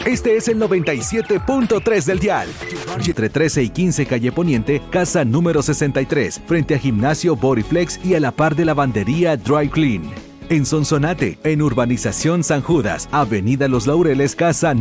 Este es el 97.3 del dial. Entre 13 y 15 calle Poniente, casa número 63, frente a Gimnasio Bodyflex y a la par de Lavandería Dry Clean. En Sonsonate, en Urbanización San Judas, Avenida Los Laureles, casa